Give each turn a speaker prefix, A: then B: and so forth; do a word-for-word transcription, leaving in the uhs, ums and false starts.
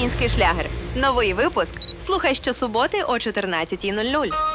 A: український шлягер. Новий випуск слухай щосуботи о чотирнадцятій нуль нуль.